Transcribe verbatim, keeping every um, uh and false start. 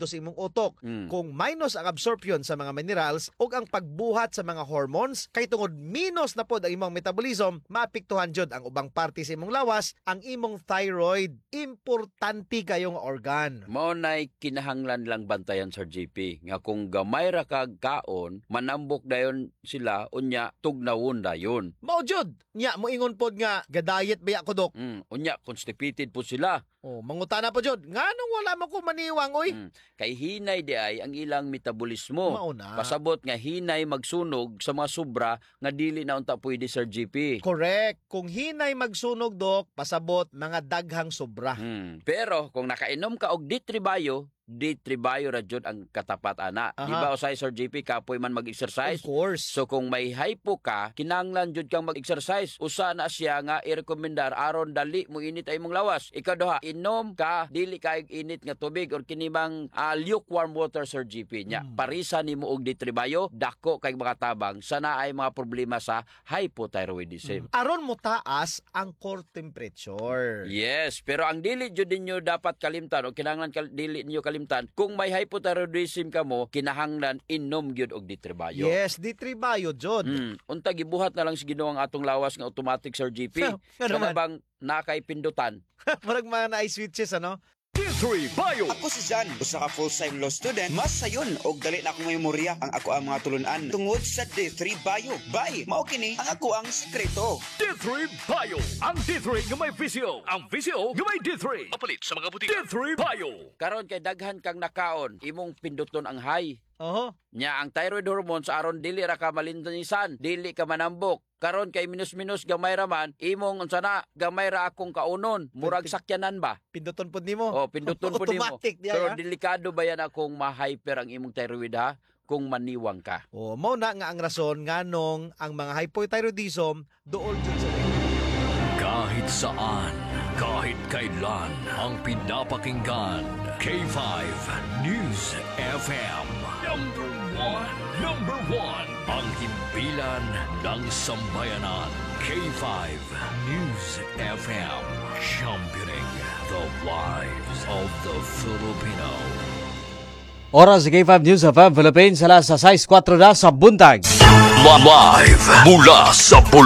dito sa imong utok. Mm. Kung minus ang absorption sa mga minerals o ang pagbuhat sa mga hormones, kay tungod minus na pod ang imong metabolism, maapektuhan jud ang ubang parte sa imong lawas, ang imong thyroid. Importante kayong organ. Mao nay kinahanglan lang bantayan Sir J P nga kung gamay ra kag kaon manambok dayon sila unya tugnawon dayon. Mao jud nya moingon pod nga gadayet baya ko dok. Mm, unya constipated po sila. Oh, mangutana po jud. Nganong wala man ko maniwang oy? Mm, kay hinay di ay ang ilang metabolismo. Mao na. Pasabot nga hinay magsunog sa mga sobra nga dili na unta pwede Sir J P. Correct. Kung hinay magsunog dok, pasabot mga daghang sobra. Mm, pero kung nakainom ka og ditribayo, ditribayo ra jud ang katapat ana. Aha. Di ba usay Sir J P kapoy man mag-exercise? Of course. So kung may hypo ka, kinahanglan jud kang mag-exercise. Usa na siya nga i-rekomendar aron dali mo init ay mong lawas. Ikaduha, inom ka dili kay init nga tubig or kinibang uh, lukewarm water Sir G P nya. Mm. Parisa nimo og ditribayo, dako kay mga tabang sana ay mga problema sa hypothyroidism. Aron mo taas ang core temperature. Yes, pero ang dili jud ninyo dapat kalimtan o kinahanglan kal- dili ninyo kalimtan kung may hypothyroidism ka mo, kinahanglan inom gyud og ditribayo. Yes, ditribayo jud. Mm, unta gibuhat na lang si Ginoo ang atong lawas nga automatic Sir G P. Ano Kana man? bang nakay pindutan? Marag mga na-switches ano? D three Bio. Ako si Jan, usa ka full-time law student. Mas sayon og dali na akong memorya ang ako ang mga tulunan tungod sa D three Bio. Bye, mao kini ang ako ang sekreto. D three Bio. Ang D three nga may visio. Ang visio nga may D three. Mapalit sa mga butika. D three Bio. Karon kay daghan kang nakaon, imong pinduton ang high. Oho. Nya ang thyroid hormones aron dili ra ka malintanisan, dili ka manambok. Karon kay minus-minus gamay ra man, imong unsa na gamay ra akong kaunon, murag sakyanan ba? Pinduton pod nimo. Oh, pinduton po nimo. Automatic diya. Pero ha? delikado ba yan akong ma-hyper ang imong thyroid ha? Kung maniwang ka. Oh, mao na nga ang rason nganong ang mga hypothyroidism dool jud sa Kahit saan, kahit kailan, ang pinapakinggan. K five News F M. Number one. Number one. Ang himpilan ng sambayanan. K five News F M. Championing the lives of the Filipino. Oras sa K five News of Philippines, alas sa sais kwatro na sa buntag. Live mula sa